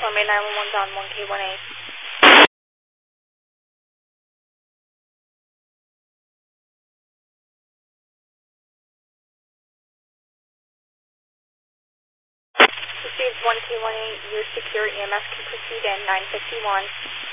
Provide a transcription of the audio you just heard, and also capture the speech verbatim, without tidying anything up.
runway nine one one on one K one eight. Received one K one eight, you're secure, E M S can proceed in nine fifty-one.